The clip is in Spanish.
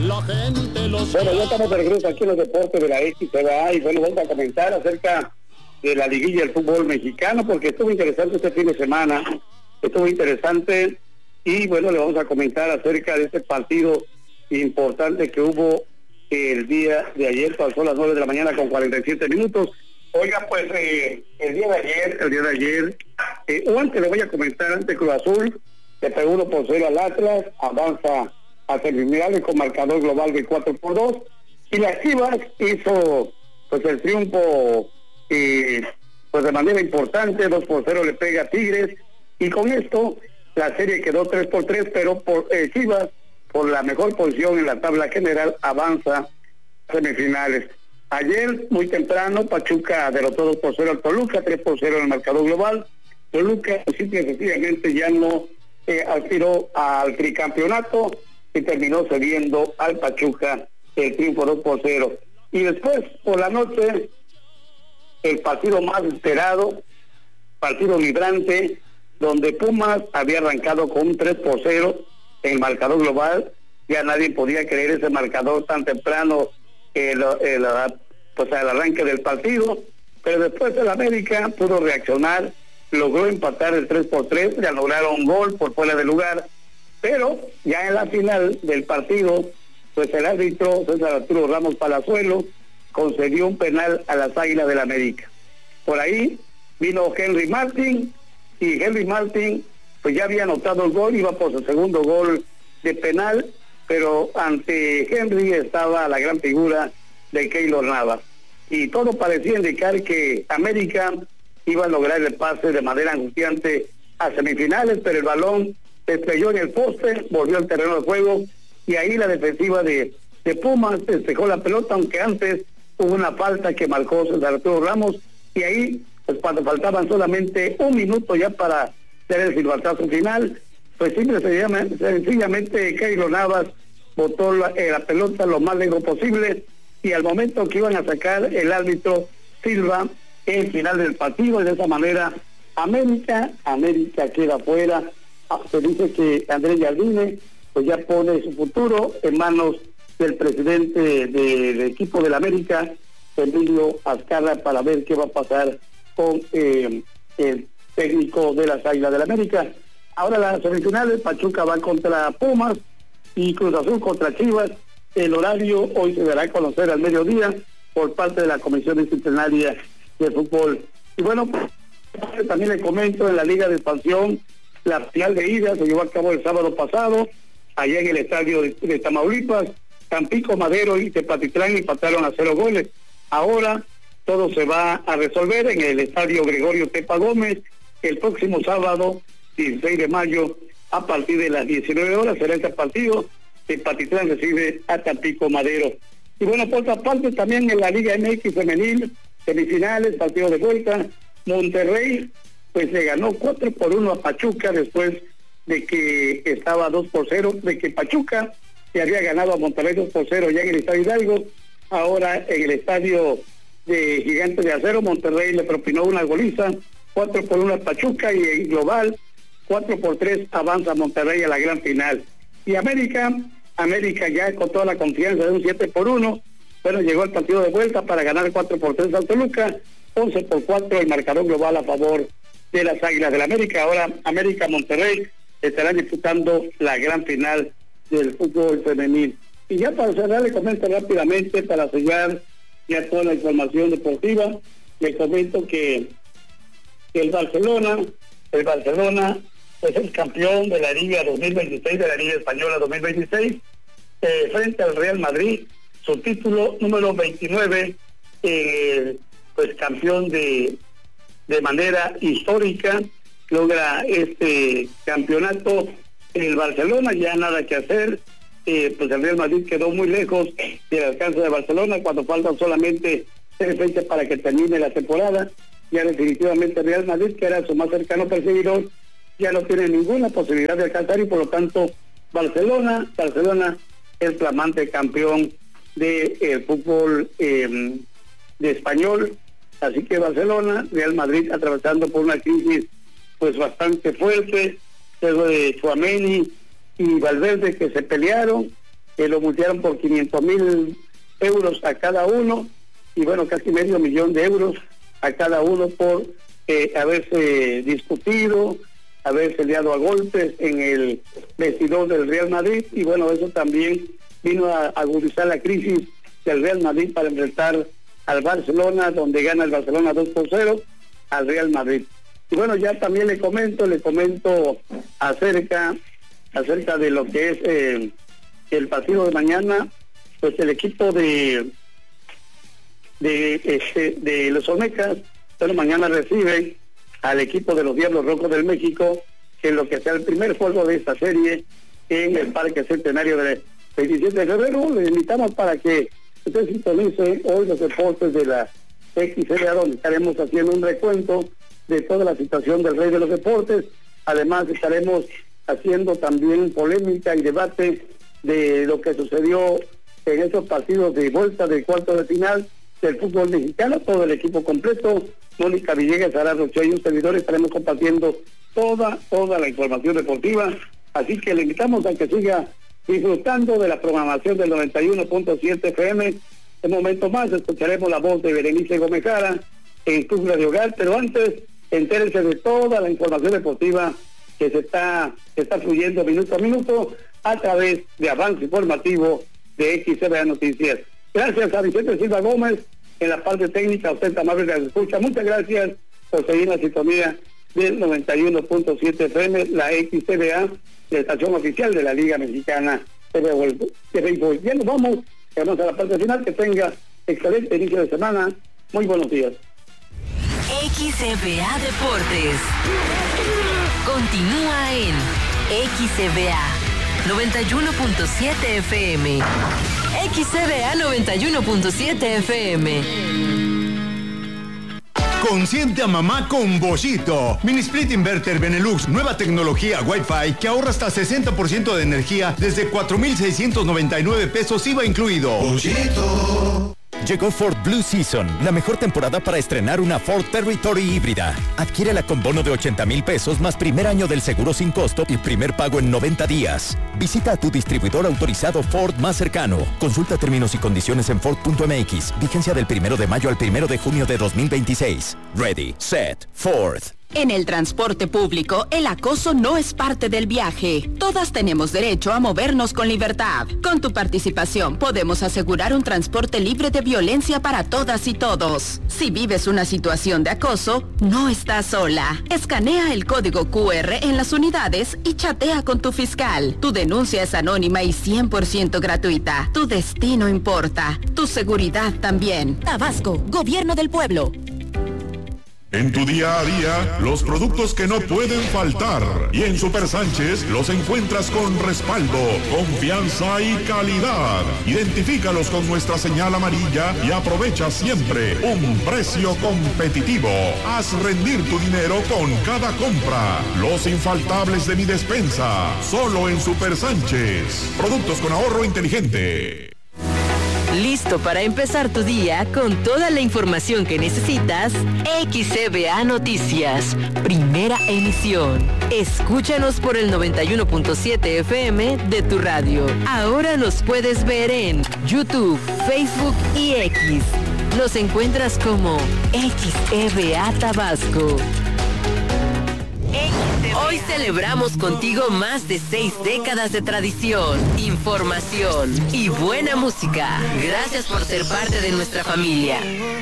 La gente los... Bueno, ya estamos de regreso aquí en los deportes de la XTVA y bueno, vamos a comentar acerca de la liguilla del fútbol mexicano porque estuvo interesante este fin de semana, estuvo interesante y bueno, le vamos a comentar acerca de este partido importante que hubo el día de ayer, pasó a las 9 de la mañana con 47 minutos. Oiga, pues el día de ayer, o antes le voy a comentar, ante Cruz Azul, le pegó 1-0 al Atlas, avanza a semifinales con marcador global de 4-2, y las Chivas hizo pues el triunfo pues de manera importante, 2-0 le pega a Tigres, y con esto la serie quedó 3-3, pero por Chivas, por la mejor posición en la tabla general, avanza a semifinales. Ayer, muy temprano, Pachuca derrotó 2-0 al Toluca, 3-0 en el marcador global. Toluca, simple y sencillamente, ya no aspiró al tricampeonato y terminó cediendo al Pachuca el triunfo 2-0. Y después, por la noche, el partido más esperado, partido vibrante, donde Pumas había arrancado con un 3-0 en el marcador global. Ya nadie podía creer ese marcador tan temprano, pues al arranque del partido, pero después el América pudo reaccionar, logró empatar el 3-3, le lograron un gol por fuera de lugar, pero ya en la final del partido, pues el árbitro César Arturo Ramos Palazuelo concedió un penal a las Águilas del América. Por ahí vino Henry Martin, y Henry Martin pues ya había anotado el gol, iba por su segundo gol de penal, pero ante Henry estaba la gran figura de Keylor Navas, y todo parecía indicar que América iba a lograr el pase de manera angustiante a semifinales, pero el balón se estrelló en el poste, volvió al terreno de juego, y ahí la defensiva de Pumas despejó la pelota, aunque antes hubo una falta que marcó César Arturo Ramos, y ahí, pues cuando faltaban solamente un minuto ya para dar el silbatazo final, pues sencillamente Keylor Navas botó la pelota lo más lejos posible, y al momento que iban a sacar, el árbitro silba el final del partido, y de esa manera América queda fuera. Se dice que Andrés Jardine pues ya pone su futuro en manos del presidente del equipo del América, Emilio Azcárraga, para ver qué va a pasar con el técnico de las Águilas del América. Ahora las semifinales, Pachuca va contra Pumas y Cruz Azul contra Chivas. El horario hoy se dará a conocer al mediodía por parte de la Comisión Disciplinaria de Fútbol. Y bueno, también le comento, en la Liga de Expansión, la final de ida se llevó a cabo el sábado pasado, allá en el estadio de Tamaulipas. Tampico, Madero y Tepatitlán empataron a 0 goles. Ahora todo se va a resolver en el estadio Gregorio Tepa Gómez el próximo sábado 16 de mayo a partir de las 19 horas será este partido. Tepatitlán recibe a Tampico Madero. Y bueno, por otra parte, también en la Liga MX femenil, semifinales, partido de vuelta, Monterrey pues le ganó 4-1 a Pachuca después de que estaba 2-0, de que Pachuca se había ganado a Monterrey 2-0 ya en el Estadio Hidalgo. Ahora en el estadio de Gigantes de Acero, Monterrey le propinó una goliza, 4-1 a Pachuca, y en global 4-3 avanza Monterrey a la gran final. Y América ya con toda la confianza de un 7-1, bueno, llegó al partido de vuelta para ganar 4-3 al Toluca, 11-4 el marcador global a favor de las Águilas del América. Ahora América-Monterrey estarán disputando la gran final del fútbol femenil. Y ya para cerrar, le comento rápidamente, para sellar ya toda la información deportiva, le comento que el Barcelona es el campeón de la Liga 2026, de la Liga Española 2026, frente al Real Madrid, su título número 29, pues campeón de manera histórica, logra este campeonato el Barcelona, ya nada que hacer, pues el Real Madrid quedó muy lejos del alcance de Barcelona cuando faltan solamente 3 fechas para que termine la temporada. Ya definitivamente el Real Madrid, que era su más cercano perseguidor, ya no tiene ninguna posibilidad de alcanzar, y por lo tanto Barcelona es flamante campeón de fútbol de español. Así que Barcelona, Real Madrid atravesando por una crisis pues bastante fuerte, luego de Tchouaméni y Valverde que se pelearon, lo multaron por 500,000 euros a cada uno, y bueno, casi medio millón de euros a cada uno por haberse discutido, haberse liado a golpes en el vestidor del Real Madrid, y bueno, eso también vino a agudizar la crisis del Real Madrid para enfrentar al Barcelona, donde gana el Barcelona 2-0 al Real Madrid. Y bueno, ya también le comento acerca de lo que es el partido de mañana. Pues el equipo de los Olmecas, bueno, mañana recibe al equipo de los Diablos Rojos del México, en lo que sea el primer juego de esta serie en el Parque Centenario del 27 de febrero. Le invitamos para que usted sintonice hoy los deportes de la XCBA, donde estaremos haciendo un recuento de toda la situación del rey de los deportes. Además estaremos haciendo también polémica y debate de lo que sucedió en estos partidos de vuelta del cuarto de final del fútbol mexicano. Todo el equipo completo, Mónica Villegas, Sara Rocha y un servidor, estaremos compartiendo toda la información deportiva. Así que le invitamos a que siga disfrutando de la programación del 91.7 FM. En momento más escucharemos la voz de Berenice Gómez Jara en Club Radio Hogar, pero antes entérese de toda la información deportiva que se está fluyendo minuto a minuto a través de Avance Informativo de XCBA Noticias. Gracias a Vicente Silva Gómez en la parte técnica, a usted amable que nos escucha. Muchas gracias por seguir la sintonía del 91.7 FM, la XCBA, la estación oficial de la Liga Mexicana de Béisbol. Ya nos vamos a la parte final. Que tenga excelente inicio de semana. Muy buenos días. XCBA Deportes continúa en XCBA 91.7 FM. XCBA 91.7 FM. Consiente a mamá con Boschito. Mini Split Inverter Benelux, nueva tecnología Wi-Fi que ahorra hasta 60% de energía desde 4,699 pesos IVA incluido. Boschito. Llegó Ford Blue Season, la mejor temporada para estrenar una Ford Territory híbrida. Adquiérela con bono de 80,000 pesos más primer año del seguro sin costo y primer pago en 90 días. Visita a tu distribuidor autorizado Ford más cercano. Consulta términos y condiciones en Ford.mx. Vigencia del 1 de mayo al 1 de junio de 2026. Ready, set, Ford. En el transporte público, el acoso no es parte del viaje. Todas tenemos derecho a movernos con libertad. Con tu participación podemos asegurar un transporte libre de violencia para todas y todos. Si vives una situación de acoso, no estás sola. Escanea el código QR en las unidades y chatea con tu fiscal. Tu denuncia es anónima y 100% gratuita. Tu destino importa. Tu seguridad también. Tabasco, Gobierno del Pueblo. En tu día a día, los productos que no pueden faltar. Y en Super Sánchez los encuentras con respaldo, confianza y calidad. Identifícalos con nuestra señal amarilla y aprovecha siempre un precio competitivo. Haz rendir tu dinero con cada compra. Los infaltables de mi despensa, solo en Super Sánchez. Productos con ahorro inteligente. Listo para empezar tu día con toda la información que necesitas. XCBA Noticias, primera emisión. Escúchanos por el 91.7 FM de tu radio. Ahora nos puedes ver en YouTube, Facebook y X. Nos encuentras como XCBA Tabasco. Hoy celebramos contigo más de 6 décadas de tradición, información y buena música. Gracias por ser parte de nuestra familia.